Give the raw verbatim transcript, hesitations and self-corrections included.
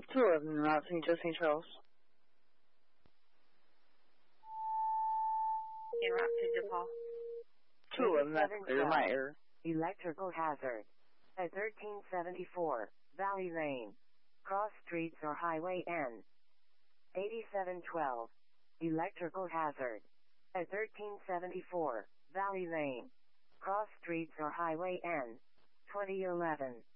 two eleven route Saint Joe, Saint Charles. En route to DePaul. two eleven, that's clear, my error. Electrical hazard. At thirteen seventy-four, Valley Lane. Cross streets or Highway N. eighty-seven twelve. Electrical hazard. At thirteen seventy-four, Valley Lane. Cross streets or Highway N. twenty eleven.